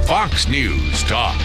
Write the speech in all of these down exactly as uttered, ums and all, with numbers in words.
Fox News Talk.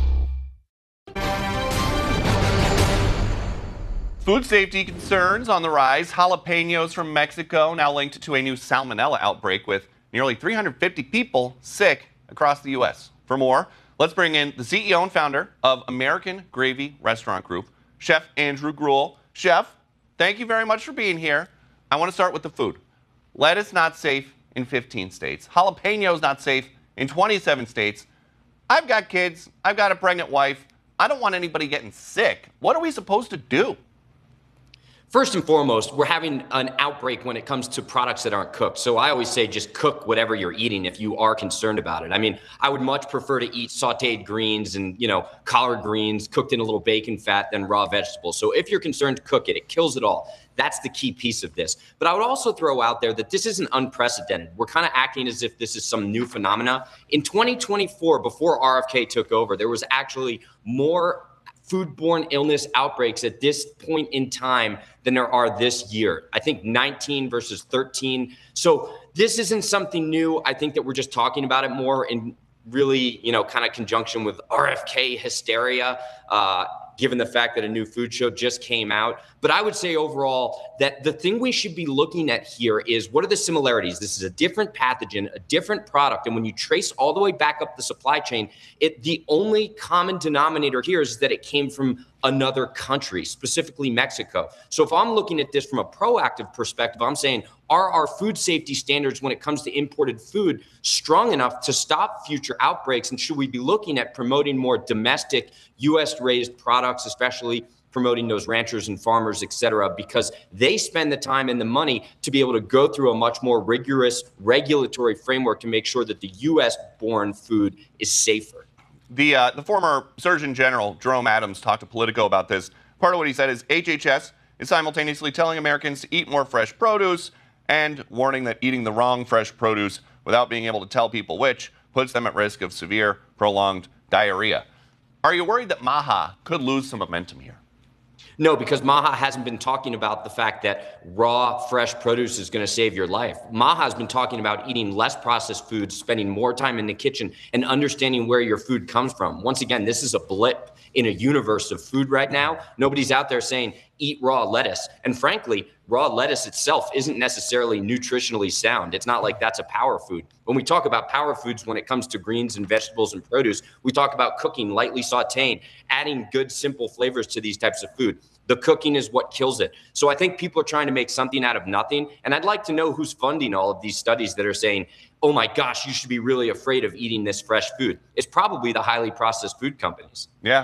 Food safety concerns on the rise. Jalapenos from Mexico now linked to a new salmonella outbreak with nearly three hundred fifty people sick across the U S. For more, let's bring in the C E O and founder of American Gravy Restaurant Group, Chef Andrew Gruel. Chef, thank you very much for being here. I want to start with the food. Lettuce not safe in fifteen states. Jalapenos not safe in twenty-seven states. I've got kids. I've got a pregnant wife. I don't want anybody getting sick. What are we supposed to do? First and foremost, we're having an outbreak when it comes to products that aren't cooked. So I always say just cook whatever you're eating if you are concerned about it. I mean, I would much prefer to eat sauteed greens and, you know, collard greens cooked in a little bacon fat than raw vegetables. So if you're concerned, cook it. It kills it all. That's the key piece of this. But I would also throw out there that this isn't unprecedented. We're kind of acting as if this is some new phenomena. In twenty twenty-four, before R F K took over, there was actually more foodborne illness outbreaks at this point in time than there are this year. I think nineteen versus thirteen. So this isn't something new. I think that we're just talking about it more in really, you know, kind of conjunction with R F K hysteria, uh, given the fact that a new food show just came out. But I would say overall that the thing we should be looking at here is what are the similarities? This is a different pathogen, a different product. And when you trace all the way back up the supply chain, it the only common denominator here is that it came from another country, specifically Mexico. So if I'm looking at this from a proactive perspective, I'm saying, are our food safety standards when it comes to imported food strong enough to stop future outbreaks? And should we be looking at promoting more domestic U S raised products, especially promoting those ranchers and farmers, et cetera, because they spend the time and the money to be able to go through a much more rigorous regulatory framework to make sure that the U S born food is safer. The, uh, the former Surgeon General, Jerome Adams, talked to Politico about this. Part of what he said is H H S is simultaneously telling Americans to eat more fresh produce and warning that eating the wrong fresh produce without being able to tell people which puts them at risk of severe, prolonged diarrhea. Are you worried that MAHA could lose some momentum here? No, because MAHA hasn't been talking about the fact that raw, fresh produce is going to save your life. MAHA has been talking about eating less processed foods, spending more time in the kitchen, and understanding where your food comes from. Once again, this is a blip in a universe of food right now. Nobody's out there saying, eat raw lettuce. And frankly, raw lettuce itself isn't necessarily nutritionally sound. It's not like that's a power food. When we talk about power foods, when it comes to greens and vegetables and produce, we talk about cooking, lightly sauteing, adding good, simple flavors to these types of food. The cooking is what kills it. So I think people are trying to make something out of nothing. And I'd like to know who's funding all of these studies that are saying, oh my gosh, you should be really afraid of eating this fresh food. It's probably the highly processed food companies. Yeah.